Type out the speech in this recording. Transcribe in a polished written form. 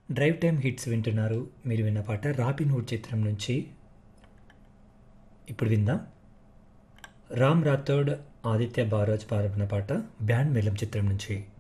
Drive time hits వింటున్నారు. మీరు విన్న పాట 'రాబిన్‌హుడ్' చిత్రం నుంచి. ఇప్పుడు విందాం. రామ్ రాథోడ్, ఆదిత్య బారోజ్ పాడిన పాట 'బ్యాండ్ మేళం' చిత్రం నుంచి.